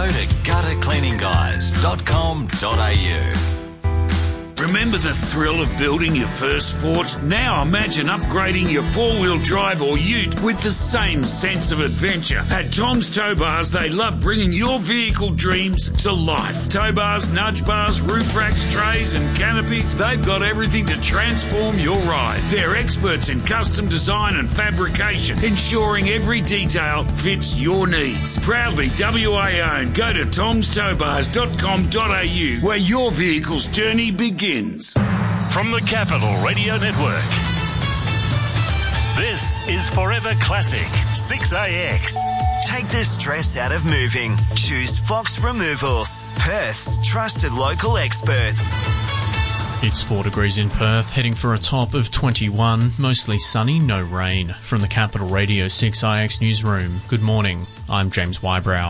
go to guttercleaningguys.com.au. Remember the thrill of building your first Ford? Now imagine upgrading your four-wheel drive or ute with the same sense of adventure. At Tom's Tow Bars, they love bringing your vehicle dreams to life. Tow bars, nudge bars, roof racks, trays and canopies, they've got everything to transform your ride. They're experts in custom design and fabrication, ensuring every detail fits your needs. Proudly WA owned. Go to tomstowbars.com.au where your vehicle's journey begins. From the Capital Radio Network, this is Forever Classic 6AX. Take the stress out of moving. Choose Fox Removals, Perth's trusted local experts. It's 4 degrees in Perth, heading for a top of 21, mostly sunny, no rain. From the Capital Radio 6IX newsroom, good morning, I'm James Wybrow.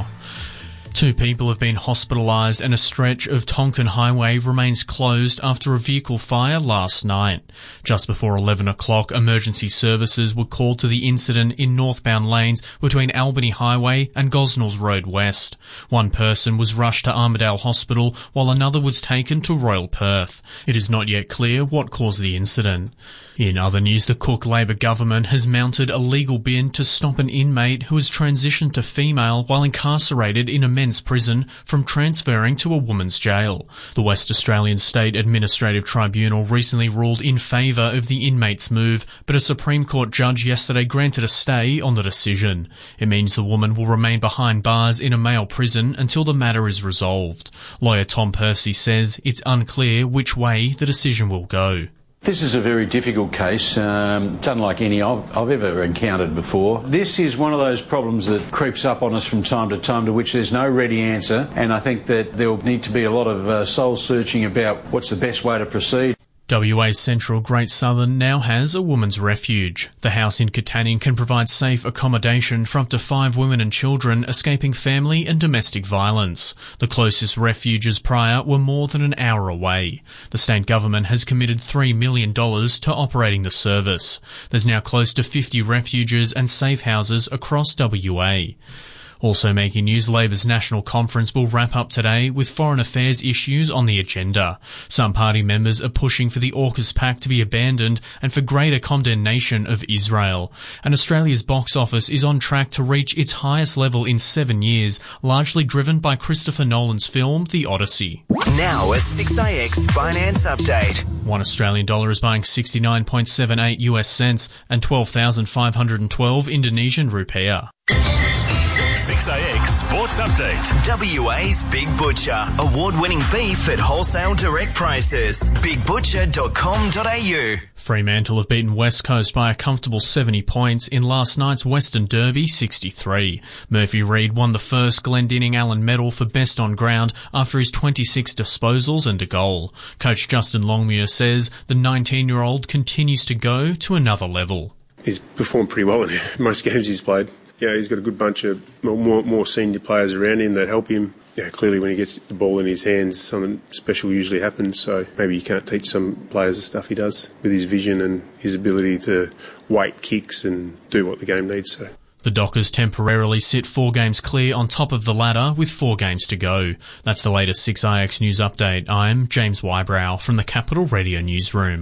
2 people have been hospitalised and a stretch of Tonkin Highway remains closed after a vehicle fire last night. Just before 11 o'clock, emergency services were called to the incident in northbound lanes between Albany Highway and Gosnells Road West. One person was rushed to Armidale Hospital while another was taken to Royal Perth. It is not yet clear what caused the incident. In other news, the Cook Labor government has mounted a legal bid to stop an inmate who has transitioned to female while incarcerated in a men's prison from transferring to a woman's jail. The West Australian State Administrative Tribunal recently ruled in favour of the inmate's move, but a Supreme Court judge yesterday granted a stay on the decision. It means the woman will remain behind bars in a male prison until the matter is resolved. Lawyer Tom Percy says it's unclear which way the decision will go. This is a very difficult case. It's unlike any I've ever encountered before. This is one of those problems that creeps up on us from time to which there's no ready answer, and I think that there will need to be a lot of soul searching about what's the best way to proceed. WA's Central Great Southern now has a women's refuge. The house in Katanning can provide safe accommodation for up to 5 women and children escaping family and domestic violence. The closest refuges prior were more than an hour away. The state government has committed $3 million to operating the service. There's now close to 50 refuges and safe houses across WA. Also making news, Labor's National Conference will wrap up today with foreign affairs issues on the agenda. Some party members are pushing for the AUKUS Pact to be abandoned and for greater condemnation of Israel. And Australia's box office is on track to reach its highest level in 7 years, largely driven by Christopher Nolan's film The Odyssey. Now a 6AX finance update. One Australian dollar is buying 69.78 US cents and 12,512 Indonesian rupiah. 6AX Sports Update. WA's Big Butcher. Award-winning beef at wholesale direct prices. BigButcher.com.au. Fremantle have beaten West Coast by a comfortable 70 points in last night's Western Derby 63. Murphy Reid won the first Glendinning Allen medal for best on ground after his 26 disposals and a goal. Coach Justin Longmuir says the 19-year-old continues to go to another level. He's performed pretty well in most games he's played. Yeah, he's got a good bunch of more senior players around him that help him. Yeah, clearly when he gets the ball in his hands, something special usually happens. So maybe you can't teach some players the stuff he does with his vision and his ability to weight kicks and do what the game needs. So. The Dockers temporarily sit 4 games clear on top of the ladder with 4 games to go. That's the latest 6IX News Update. I'm James Wybrow from the Capital Radio Newsroom.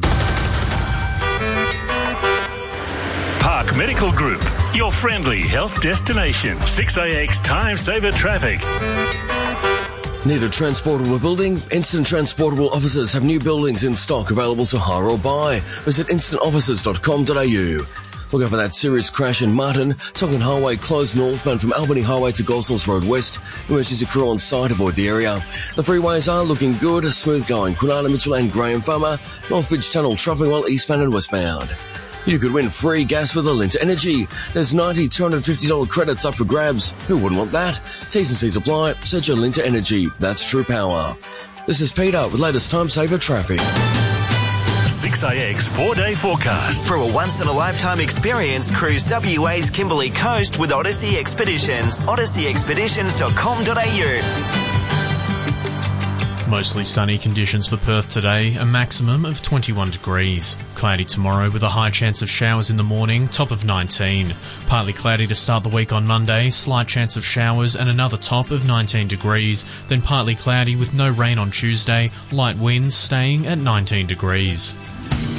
Park Medical Group, your friendly health destination. 6AX Time Saver Traffic. Need a transportable building? Instant Transportable Offices have new buildings in stock available to hire or buy. Visit instantoffices.com.au. Look out for that serious crash in Martin. Tonkin Highway closed northbound from Albany Highway to Gosnells Road West. Emergency crew on site, avoid the area. The freeways are looking good, smooth going. Kwinana, Mitchell and Graham Farmer. North Beach Tunnel travelling well eastbound and westbound. You could win free gas with Alinta Energy. There's $90, $250 credits up for grabs. Who wouldn't want that? T's and C's apply. Search Alinta Energy. That's true power. This is Peter with latest Time Saver Traffic. 6AX 4-day forecast. For a once-in-a-lifetime experience, cruise WA's Kimberley Coast with Odyssey Expeditions. OdysseyExpeditions.com.au. Mostly sunny conditions for Perth today, a maximum of 21 degrees. Cloudy tomorrow with a high chance of showers in the morning, top of 19. Partly cloudy to start the week on Monday, slight chance of showers and another top of 19 degrees. Then partly cloudy with no rain on Tuesday, light winds staying at 19 degrees.